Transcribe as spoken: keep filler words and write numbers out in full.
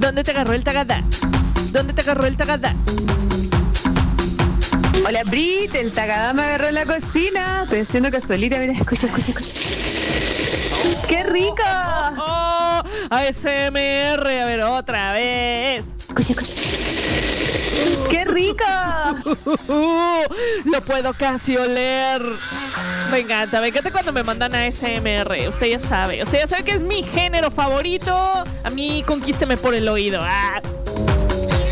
¿Dónde te agarró el tagada? ¿Dónde te agarró el tagada? Hola, Brit, el tagadá me agarró en la cocina. Estoy haciendo casualita, mira, escucha, escucha, escucha. ¡Qué rico! ¡Oh! A S M R, a ver, otra vez. Escucha, escucha. ¡Qué rico! Lo puedo casi oler. Me encanta, me encanta cuando me mandan a S M R. Usted ya sabe, usted ya sabe que es mi género favorito. A mí, conquísteme por el oído. ¡Ah!